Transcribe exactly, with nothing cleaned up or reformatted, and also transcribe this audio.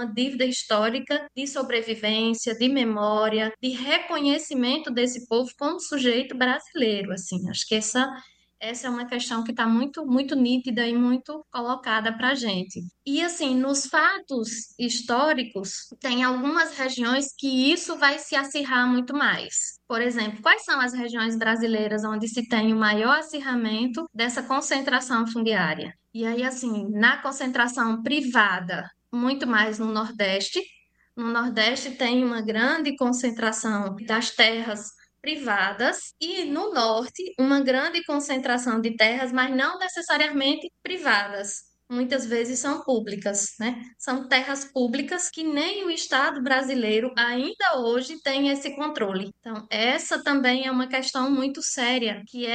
uma dívida histórica de sobrevivência, de memória, de reconhecimento desse povo como sujeito brasileiro, assim. Acho que essa essa é uma questão que está muito, muito nítida e muito colocada para a gente. E, assim, nos fatos históricos, tem algumas regiões que isso vai se acirrar muito mais. Por exemplo, quais são as regiões brasileiras onde se tem o maior acirramento dessa concentração fundiária? E aí, assim, na concentração privada, muito mais no Nordeste. No Nordeste tem uma grande concentração das terras privadas e no norte uma grande concentração de terras, mas não necessariamente privadas. Muitas vezes são públicas, né? São terras públicas que nem o Estado brasileiro ainda hoje tem esse controle. Então, essa também é uma questão muito séria, que é